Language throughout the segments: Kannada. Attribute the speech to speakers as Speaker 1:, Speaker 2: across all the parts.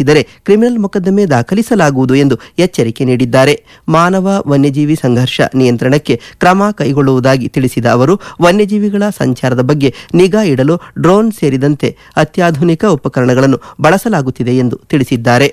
Speaker 1: ಸಿಕ್ಕಿದರೆ ಕ್ರಿಮಿನಲ್ ಮೊಕದ್ದಮೆ ದಾಖಲಿಸಲಾಗುವುದು ಎಂದು ಎಚ್ಚರಿಕೆ ನೀಡಿದ್ದಾರೆ. ಮಾನವ ವನ್ಯಜೀವಿ ಸಂಘರ್ಷ ನಿಯಂತ್ರಣಕ್ಕೆ ಕ್ರಮ ಕೈಗೊಳ್ಳುವುದಾಗಿ ತಿಳಿಸಿದ ಅವರು, ವನ್ಯಜೀವಿಗಳ ಸಂಚಾರದ ಬಗ್ಗೆ ನಿಗಾ ಇಡಲು ಡ್ರೋನ್ ಸೇರಿದಂತೆ ಅತ್ಯಾಧುನಿಕ ಉಪಕರಣಗಳನ್ನು ಬಳಸಲಾಗುತ್ತಿದೆ ಎಂದು ತಿಳಿಸಿದ್ದಾರೆ.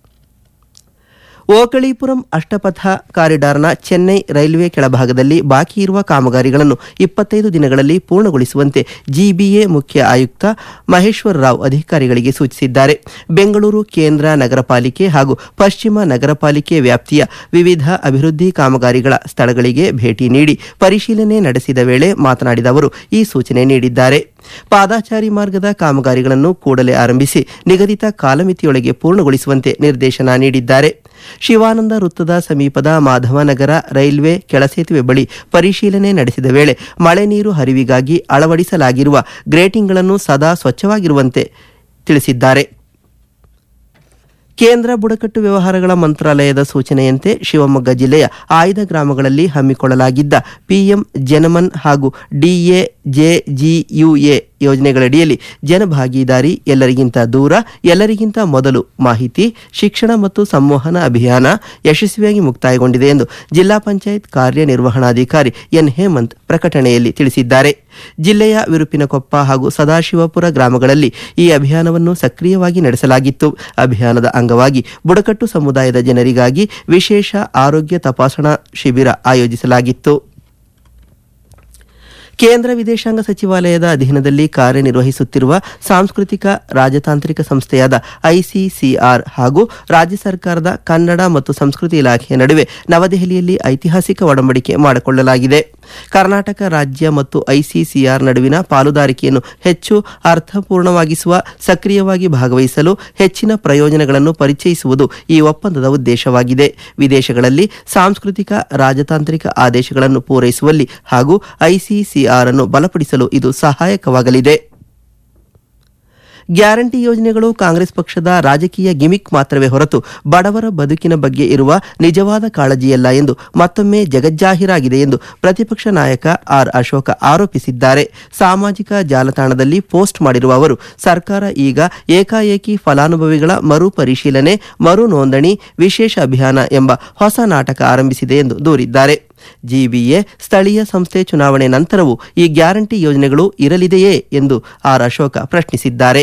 Speaker 1: ಓಕಳೀಪುರಂ ಅಷ್ಟಪಥ ಕಾರಿಡಾರ್ನ ಚೆನ್ನೈ ರೈಲ್ವೆ ಕೆಳಭಾಗದಲ್ಲಿ ಬಾಕಿ ಇರುವ ಕಾಮಗಾರಿಗಳನ್ನು 25 ದಿನಗಳಲ್ಲಿ ಪೂರ್ಣಗೊಳಿಸುವಂತೆ ಜಿಬಿಎ ಮುಖ್ಯ ಆಯುಕ್ತ ಮಹೇಶ್ವರ ರಾವ್ ಅಧಿಕಾರಿಗಳಿಗೆ ಸೂಚಿಸಿದ್ದಾರೆ. ಬೆಂಗಳೂರು ಕೇಂದ್ರ ನಗರ ಪಾಲಿಕೆ ಹಾಗೂ ಪಶ್ಚಿಮ ನಗರ ಪಾಲಿಕೆ ವ್ಯಾಪ್ತಿಯ ವಿವಿಧ ಅಭಿವೃದ್ಧಿ ಕಾಮಗಾರಿಗಳ ಸ್ಥಳಗಳಿಗೆ ಭೇಟಿ ನೀಡಿ ಪರಿಶೀಲನೆ ನಡೆಸಿದ ವೇಳೆ ಮಾತನಾಡಿದ ಅವರು ಈ ಸೂಚನೆ ನೀಡಿದ್ದಾರೆ. ಪಾದಾಚಾರಿ ಮಾರ್ಗದ ಕಾಮಗಾರಿಗಳನ್ನು ಕೂಡಲೇ ಆರಂಭಿಸಿ ನಿಗದಿತ ಕಾಲಮಿತಿಯೊಳಗೆ ಪೂರ್ಣಗೊಳಿಸುವಂತೆ ನಿರ್ದೇಶನ ನೀಡಿದ್ದಾರೆ. ಶಿವಾನಂದ ವೃತ್ತದ ಸಮೀಪದ ಮಾಧವನಗರ ರೈಲ್ವೆ ಕೆಳಸೇತುವೆ ಬಳಿ ಪರಿಶೀಲನೆ ನಡೆಸಿದ ವೇಳೆ ಮಳೆ ನೀರು ಹರಿವಿಗಾಗಿ ಅಳವಡಿಸಲಾಗಿರುವ ಗ್ರೇಟಿಂಗ್ಗಳನ್ನು ಸದಾ ಸ್ವಚ್ಛವಾಗಿರುವಂತೆ ತಿಳಿಸಿದ್ದಾರೆ. ಕೇಂದ್ರ ಬುಡಕಟ್ಟು ವ್ಯವಹಾರಗಳ ಮಂತ್ರಾಲಯದ ಸೂಚನೆಯಂತೆ ಶಿವಮೊಗ್ಗ ಜಿಲ್ಲೆಯ ಆಯ್ದ ಗ್ರಾಮಗಳಲ್ಲಿ ಹಮ್ಮಿಕೊಳ್ಳಲಾಗಿದ್ದ ಪಿಎಂ ಜನಮನ್ ಹಾಗೂ ಡಿಎಜೆಜಿಯುಎ ಯೋಜನೆಗಳಡಿಯಲ್ಲಿ ಜನಭಾಗೀದಾರಿ, ಎಲ್ಲರಿಗಿಂತ ದೂರ, ಎಲ್ಲರಿಗಿಂತ ಮೊದಲು ಮಾಹಿತಿ, ಶಿಕ್ಷಣ ಮತ್ತು ಸಂವಹನ ಅಭಿಯಾನ ಯಶಸ್ವಿಯಾಗಿ ಮುಕ್ತಾಯಗೊಂಡಿದೆ ಎಂದು ಜಿಲ್ಲಾ ಪಂಚಾಯತ್ ಕಾರ್ಯನಿರ್ವಹಣಾಧಿಕಾರಿ ಎನ್ ಹೇಮಂತ್ ಪ್ರಕಟಣೆಯಲ್ಲಿ ತಿಳಿಸಿದ್ದಾರೆ. ಜಿಲ್ಲೆಯ ವಿರುಪಿನಕೊಪ್ಪ ಹಾಗೂ ಸದಾಶಿವಪುರ ಗ್ರಾಮಗಳಲ್ಲಿ ಈ ಅಭಿಯಾನವನ್ನು ಸಕ್ರಿಯವಾಗಿ ನಡೆಸಲಾಗಿತ್ತು. ಅಭಿಯಾನದ ಅಂಗವಾಗಿ ಬುಡಕಟ್ಟು ಸಮುದಾಯದ ಜನರಿಗಾಗಿ ವಿಶೇಷ ಆರೋಗ್ಯ ತಪಾಸಣಾ ಶಿಬಿರ ಆಯೋಜಿಸಲಾಗಿತ್ತು. ಕೇಂದ್ರ ವಿದೇಶಾಂಗ ಸಚಿವಾಲಯದ ಅಧೀನದಲ್ಲಿ ಕಾರ್ಯನಿರ್ವಹಿಸುತ್ತಿರುವ ಸಾಂಸ್ಕೃತಿಕ ರಾಜತಾಂತ್ರಿಕ ಸಂಸ್ಥೆಯಾದ ಐಸಿಸಿಆರ್ ಹಾಗೂ ರಾಜ್ಯ ಸರ್ಕಾರದ ಕನ್ನಡ ಮತ್ತು ಸಂಸ್ಕೃತಿ ಇಲಾಖೆಯ ನಡುವೆ ನವದೆಹಲಿಯಲ್ಲಿ ಐತಿಹಾಸಿಕ ಒಡಂಬಡಿಕೆ ಮಾಡಿಕೊಳ್ಳಲಾಗಿದೆ. ಕರ್ನಾಟಕ ರಾಜ್ಯ ಮತ್ತು ಐಸಿಸಿಆರ್ ನಡುವಿನ ಪಾಲುದಾರಿಕೆಯನ್ನು ಹೆಚ್ಚು ಅರ್ಥಪೂರ್ಣವಾಗಿಸುವ, ಸಕ್ರಿಯವಾಗಿ ಭಾಗವಹಿಸಲು, ಹೆಚ್ಚಿನ ಪ್ರಯೋಜನಗಳನ್ನು ಪರಿಚಯಿಸುವುದು ಈ ಒಪ್ಪಂದದ ಉದ್ದೇಶವಾಗಿದೆ. ವಿದೇಶಗಳಲ್ಲಿ ಸಾಂಸ್ಕೃತಿಕ ರಾಜತಾಂತ್ರಿಕ ಆದೇಶಗಳನ್ನು ಪೂರೈಸುವಲ್ಲಿ ಹಾಗೂ ಐಸಿಸಿಆರ್ ಅನ್ನು ಬಲಪಡಿಸಲು ಇದು ಸಹಾಯಕವಾಗಲಿದೆ. ಗ್ಯಾರಂಟಿ ಯೋಜನೆಗಳು ಕಾಂಗ್ರೆಸ್ ಪಕ್ಷದ ರಾಜಕೀಯ ಗಿಮಿಕ್ ಮಾತ್ರವೇ ಹೊರತು ಬಡವರ ಬದುಕಿನ ಬಗ್ಗೆ ಇರುವ ನಿಜವಾದ ಕಾಳಜಿಯಲ್ಲ ಎಂದು ಮತ್ತೊಮ್ಮೆ ಜಗಜ್ಜಾಹೀರಾಗಿದೆ ಎಂದು ಪ್ರತಿಪಕ್ಷ ನಾಯಕ ಆರ್ ಅಶೋಕ ಆರೋಪಿಸಿದ್ದಾರೆ. ಸಾಮಾಜಿಕ ಜಾಲತಾಣದಲ್ಲಿ ಪೋಸ್ಟ್ ಮಾಡಿರುವ ಅವರು, ಸರ್ಕಾರ ಈಗ ಏಕಾಏಕಿ ಫಲಾನುಭವಿಗಳ ಮರು ಪರಿಶೀಲನೆ, ಮರು ನೋಂದಣಿ ವಿಶೇಷ ಅಭಿಯಾನ ಎಂಬ ಹೊಸ ನಾಟಕ ಆರಂಭಿಸಿದೆ ಎಂದು ದೂರಿದ್ದಾರೆ. ಜಿಬಿಎ ಸ್ಥಳೀಯ ಸಂಸ್ಥೆ ಚುನಾವಣೆ ನಂತರವೂ ಈ ಗ್ಯಾರಂಟಿ ಯೋಜನೆಗಳು ಇರಲಿದೆಯೇ ಎಂದು ಆರ್ ಅಶೋಕ ಪ್ರಶ್ನಿಸಿದ್ದಾರೆ.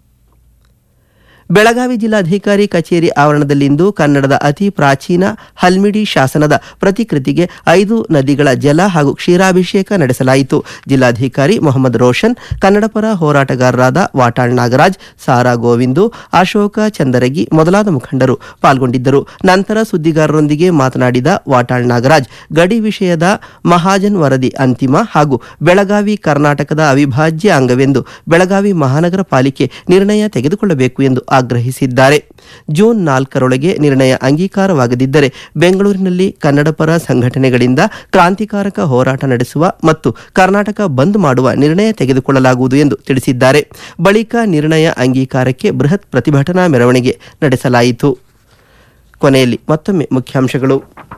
Speaker 1: ಬೆಳಗಾವಿ ಜಿಲ್ಲಾಧಿಕಾರಿ ಕಚೇರಿ ಆವರಣದಲ್ಲಿಂದು ಕನ್ನಡದ ಅತಿ ಪ್ರಾಚೀನ ಹಲ್ಮಿಡಿ ಶಾಸನದ ಪ್ರತಿಕೃತಿಗೆ 5 ನದಿಗಳ ಜಲ ಹಾಗೂ ಕ್ಷೀರಾಭಿಷೇಕ ನಡೆಸಲಾಯಿತು. ಜಿಲ್ಲಾಧಿಕಾರಿ ಮೊಹಮ್ಮದ್ ರೋಷನ್, ಕನ್ನಡಪರ ಹೋರಾಟಗಾರರಾದ ವಾಟಾಳ್ ನಾಗರಾಜ್, ಸಾರಾ ಗೋವಿಂದು, ಅಶೋಕ ಚಂದರಗಿ ಮೊದಲಾದ ಮುಖಂಡರು ಪಾಲ್ಗೊಂಡಿದ್ದರು. ನಂತರ ಸುದ್ದಿಗಾರರೊಂದಿಗೆ ಮಾತನಾಡಿದ ವಾಟಾಳ್ ನಾಗರಾಜ್, ಗಡಿ ವಿಷಯದ ಮಹಾಜನ್ ವರದಿ ಅಂತಿಮ ಹಾಗೂ ಬೆಳಗಾವಿ ಕರ್ನಾಟಕದ ಅವಿಭಾಜ್ಯ ಅಂಗವೆಂದು ಬೆಳಗಾವಿ ಮಹಾನಗರ ಪಾಲಿಕೆ ನಿರ್ಣಯ ತೆಗೆದುಕೊಳ್ಳಬೇಕು ಎಂದು ಆಗ್ರಹಿಸಿದ್ದಾರೆ. ಜೂನ್ 4ರೊಳಗೆ ನಿರ್ಣಯ ಅಂಗೀಕಾರವಾಗದಿದ್ದರೆ ಬೆಂಗಳೂರಿನಲ್ಲಿ ಕನ್ನಡಪರ ಸಂಘಟನೆಗಳಿಂದ ಕ್ರಾಂತಿಕಾರಕ ಹೋರಾಟ ನಡೆಸುವ ಮತ್ತು ಕರ್ನಾಟಕ ಬಂದ್ ಮಾಡುವ ನಿರ್ಣಯ ತೆಗೆದುಕೊಳ್ಳಲಾಗುವುದು ಎಂದು ತಿಳಿಸಿದ್ದಾರೆ. ಬಳಿಕ ನಿರ್ಣಯ ಅಂಗೀಕಾರಕ್ಕೆ ಬೃಹತ್ ಪ್ರತಿಭಟನಾ ಮೆರವಣಿಗೆ ನಡೆಸಲಾಯಿತು. ಕೊನೆಯಲ್ಲಿ ಮತ್ತೊಮ್ಮೆ ಮುಖ್ಯಾಂಶಗಳು.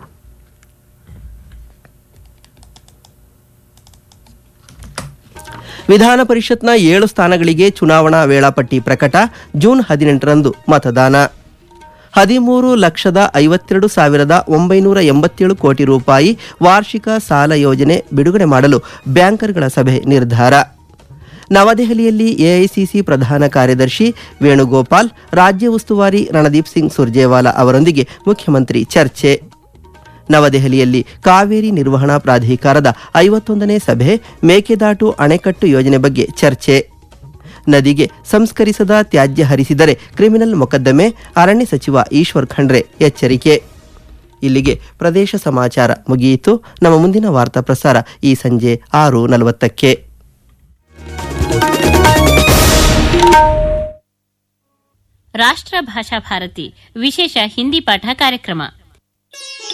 Speaker 1: ವಿಧಾನ ಪರಿಷತ್ನ 7 ಸ್ಥಾನಗಳಿಗೆ ಚುನಾವಣಾ ವೇಳಾಪಟ್ಟಿ ಪ್ರಕಟ. ಜೂನ್ 18ರಂದು ಮತದಾನ. 13,52,987 ಕೋಟಿ ರೂಪಾಯಿ ವಾರ್ಷಿಕ ಸಾಲ ಯೋಜನೆ ಬಿಡುಗಡೆ ಮಾಡಲು ಬ್ಯಾಂಕರ್ಗಳ ಸಭೆ ನಿರ್ಧಾರ. ನವದೆಹಲಿಯಲ್ಲಿ ಎಐಸಿಸಿ ಪ್ರಧಾನ ಕಾರ್ಯದರ್ಶಿ ವೇಣುಗೋಪಾಲ್, ರಾಜ್ಯ ಉಸ್ತುವಾರಿ ರಣದೀಪ್ ಸಿಂಗ್ ಸುರ್ಜೇವಾಲಾ ಅವರೊಂದಿಗೆ ಮುಖ್ಯಮಂತ್ರಿ ಚರ್ಚೆ. ನವದೆಹಲಿಯಲ್ಲಿ ಕಾವೇರಿ ನಿರ್ವಹಣಾ ಪ್ರಾಧಿಕಾರದ 51ನೇ ಸಭೆ, ಮೇಕೆದಾಟು ಅಣೆಕಟ್ಟು ಯೋಜನೆ ಬಗ್ಗೆ ಚರ್ಚೆ. ನದಿಗೆ ಸಂಸ್ಕರಿಸದ ತ್ಯಾಜ್ಯ ಹರಿಸಿದರೆ ಕ್ರಿಮಿನಲ್ ಮೊಕದ್ದಮೆ, ಅರಣ್ಯ ಸಚಿವ ಈಶ್ವರ್ ಖಂಡ್ರೆ ಎಚ್ಚರಿಕೆ. ಇಲ್ಲಿಗೆ ಪ್ರದೇಶ ಸಮಾಚಾರ ಮುಗಿಯಿತು. ನಮ್ಮ ಮುಂದಿನ ವಾರ್ತಾ ಪ್ರಸಾರ ಈ ಸಂಜೆ 6:40ಕ್ಕೆ.
Speaker 2: ರಾಷ್ಟ್ರ ಭಾಷಾ ಭಾರತಿ ವಿಶೇಷ ಹಿಂದಿ ಪಾಠ ಕಾರ್ಯಕ್ರಮ.